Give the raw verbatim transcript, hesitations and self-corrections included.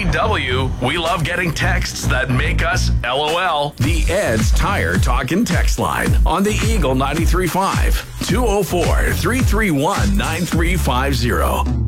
C W, we love getting texts that make us LOL. The Ed's Tire Talk and Text Line on the Eagle ninety-three point five, two oh four, three three one, nine three five zero.